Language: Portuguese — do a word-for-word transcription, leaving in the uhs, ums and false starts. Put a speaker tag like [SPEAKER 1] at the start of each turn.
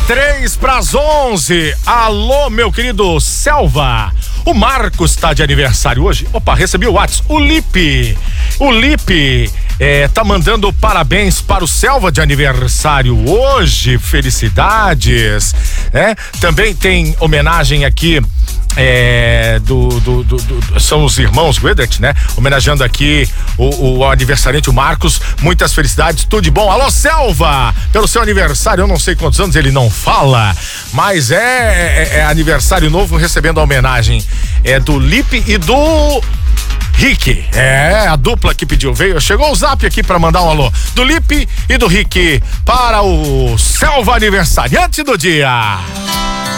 [SPEAKER 1] Três pras onze. Alô, meu querido Selva. O Marcos tá de aniversário hoje. Opa, recebi o WhatsApp. O Lipe. O Lipe é, tá mandando parabéns para o Selva de aniversário hoje. Felicidades. Né? Também tem homenagem aqui. É, do, do, do, do, são os irmãos Guedert, né? Homenageando aqui o, o aniversariante, o Marcos. Muitas felicidades, tudo de bom. Alô, Selva! Pelo seu aniversário, eu não sei quantos anos ele não fala, mas é, é, é aniversário novo, recebendo a homenagem é do Lipe e do Rick. É, a dupla que pediu, veio, chegou o zap aqui pra mandar um alô do Lipe e do Rick para o Selva aniversariante do dia.